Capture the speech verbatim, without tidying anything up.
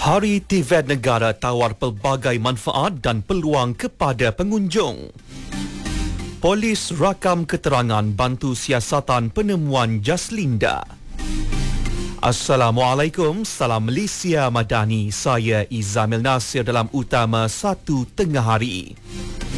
Hari Tivet Negara tawar pelbagai manfaat dan peluang kepada pengunjung. Polis rakam keterangan bantu siasatan penemuan Jaslinda. Assalamualaikum, salam Malaysia Madani. Saya Izamil Nasir dalam utama satu tengah hari.